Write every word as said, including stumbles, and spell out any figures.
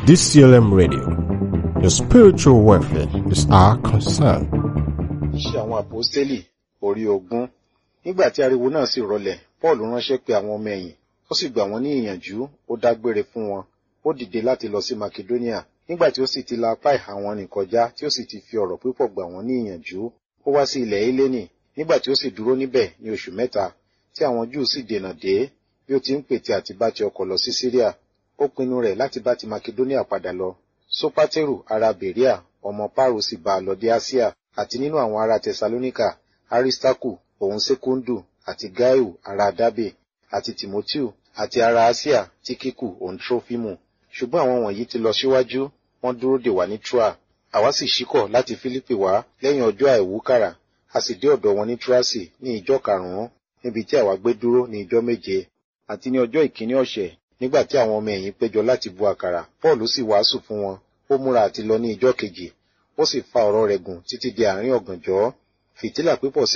D C L M Radio. Your spiritual welfare is our concern. Iṣẹ́ àwọn àpọ́stélì orí ogún. Nígbà tí ariwo náà sì rọlẹ̀, Paul ránṣẹ́ pé àwọn ọmọ ẹ̀yìn, ó sì gbà wọ́n ní ìyànjú, ó dágbére fún wọn, ó dìde láti lọ sí Makedonia. Nígbà tí ó sì ti la apá ìhà wọn rìn kọjá, tí ó sì ti fi ọ̀rọ̀ púpọ̀ gbà wọ́n ní ìyànjú, ó wá sí ilẹ̀ Hélénì. Nígbà tí ó sì dúró níbẹ̀ ní oṣù mẹ́ta, tí àwọn Júù sì dènà dé, bí ó ti ń pète àti bá ti ọkọ̀ lọ sí Síríà, ó pinnu rẹ̀ láti bá ti Makedonia padà lọ. Sópátérù ará Bèríà, ọmọ Páàrù sì bá a lọ dé Áṣíà, àti nínú àwọn ará Tẹsalóníkà, Aristarku, òun Sékúndù, àti Gáíù ará Dábè, àti Tìmótíù, àti ará Áṣíà, Tíkíkù, òun Trófímù. Ṣùgbọ́n àwọn wọ̀nyí ti lọ síwájú, wọ́n dúró dè wá ní Troa. Àwa sì ṣíkọ̀ láti Fílípì wá lẹ́yìn ọjọ́ àìwúkàrà, a sì dé ọ̀dọ̀ wọn ní Troasi ní ìjọ karùn-ún, níbi tí àwa gbé dúró ní ìjọ méje, àti ní ọjọ́ ìkíní ọ̀sẹ̀, nígbà tí àwọn ọmọ ẹ̀yìn péjọ láti bu àkàrà. Paul sì wàásù fún wọn, ó múra àti lọ ní ìjọ kejì, ó sì fa ọ̀rọ̀ rẹ̀ gùn títí di àárín ọ̀gànjọ́. Fìtílà pípọ̀ sí